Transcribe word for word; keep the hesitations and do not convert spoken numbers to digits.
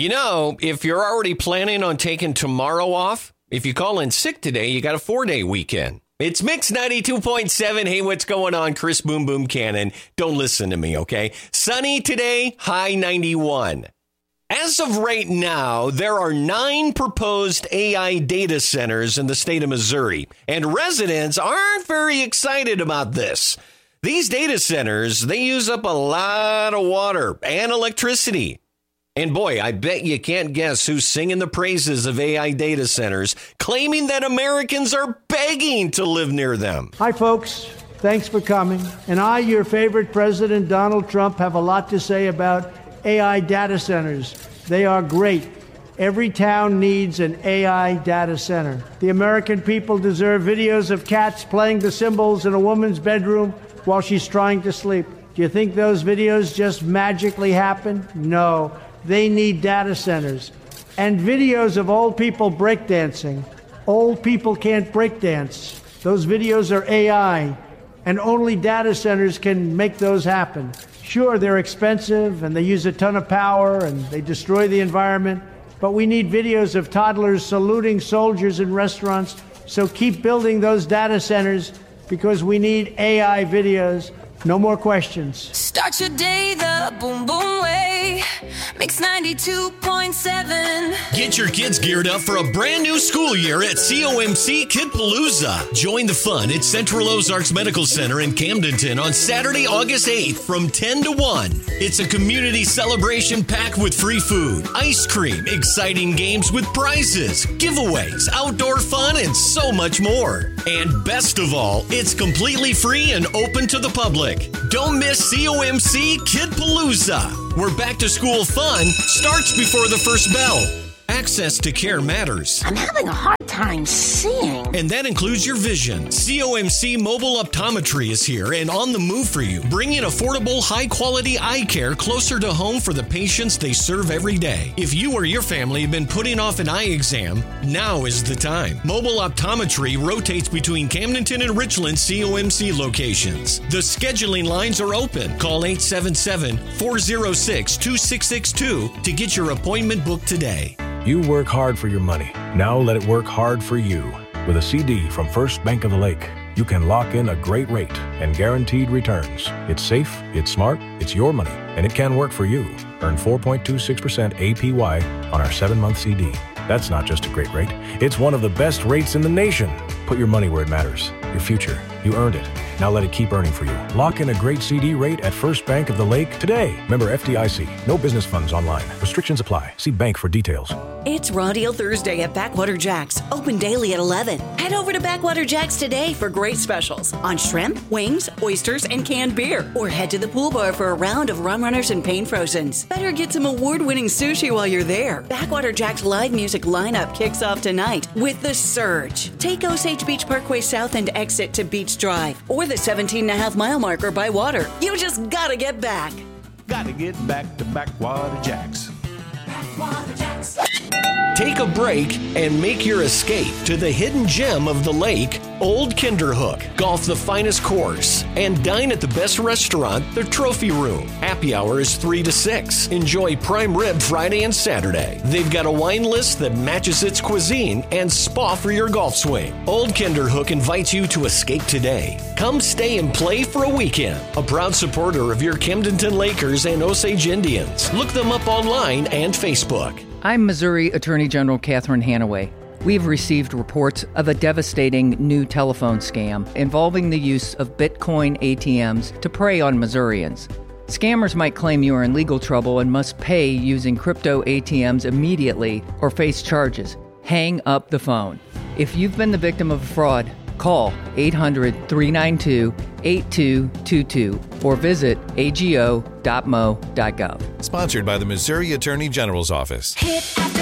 You know, if you're already planning on taking tomorrow off, if you call in sick today, you got a four-day weekend. It's Mix ninety-two point seven. Hey, what's going on? Chris Boom Boom Cannon. Don't listen to me, okay? Sunny today, high ninety-one. As of right now, there are nine proposed A I data centers in the state of Missouri, and residents aren't very excited about this. These data centers, they use up a lot of water and electricity. And boy, I bet you can't guess who's singing the praises of A I data centers, claiming that Americans are begging to live near them. Hi, folks. Thanks for coming. And I, your favorite president, Donald Trump, have a lot to say about A I data centers. They are great. Every town needs an A I data center. The American people deserve videos of cats playing the cymbals in a woman's bedroom while she's trying to sleep. Do you think those videos just magically happen? No. They need data centers. And videos of old people breakdancing. Old people can't breakdance. Those videos are A I, and only data centers can make those happen. Sure, they're expensive, and they use a ton of power, and they destroy the environment, but we need videos of toddlers saluting soldiers in restaurants, so keep building those data centers, because we need A I videos. No more questions. Start your day the boom boom way. Mix ninety-two point seven. Get your kids geared up for a brand new school year at C O M C Kidpalooza. Join the fun at Central Ozarks Medical Center in Camdenton on Saturday, August eighth from ten to one. It's a community celebration packed with free food, ice cream, exciting games with prizes, giveaways, outdoor fun, and so much more. And best of all, it's completely free and open to the public. Don't miss C O M C Kidpalooza, where back-to-school fun starts before the first bell. Access to care matters. I'm having a hard time seeing. And that includes your vision. C O M C Mobile Optometry is here and on the move for you, bringing affordable, high-quality eye care closer to home for the patients they serve every day. If you or your family have been putting off an eye exam, now is the time. Mobile Optometry rotates between Camdenton and Richland C O M C locations. The scheduling lines are open. Call eight seven seven, four oh six, two six six two to get your appointment booked today. You work hard for your money. Now let it work hard for you. With a C D from First Bank of the Lake, you can lock in a great rate and guaranteed returns. It's safe, it's smart, it's your money, and it can work for you. Earn four point two six percent A P Y on our seven-month C D. That's not just a great rate. It's one of the best rates in the nation. Put your money where it matters. Your future. You earned it. Now let it keep earning for you. Lock in a great C D rate at First Bank of the Lake today. Member F D I C. No business funds online. Restrictions apply. See bank for details. It's Raw Deal Thursday at Backwater Jack's. Open daily at eleven. Head over to Backwater Jack's today for great specials on shrimp, wings, oysters, and canned beer. Or head to the pool bar for a round of rum runners and pain frozens. Better get some award-winning sushi while you're there. Backwater Jack's live music lineup kicks off tonight with The Surge. Take Osage Beach Parkway South and exit to Beach Drive or the seventeen and a half mile marker by water. You just gotta get back. Gotta get back to Backwater Jack's. Backwater Jack's. Take a break and make your escape to the hidden gem of the lake, Old Kinderhook. Golf the finest course and dine at the best restaurant, the Trophy Room. Happy hour is three to six. Enjoy prime rib Friday and Saturday. They've got a wine list that matches its cuisine and spa for your golf swing. Old Kinderhook invites you to escape today. Come stay and play for a weekend. A proud supporter of your Camdenton Lakers and Osage Indians. Look them up online and Facebook. I'm Missouri Attorney General Catherine Hanaway. We've received reports of a devastating new telephone scam involving the use of Bitcoin A T Ms to prey on Missourians. Scammers might claim you are in legal trouble and must pay using crypto A T Ms immediately or face charges. Hang up the phone. If you've been the victim of a fraud, call eight hundred, three nine two, eight two two two or visit A G O dot mo dot gov. Sponsored by the Missouri Attorney General's Office. Hit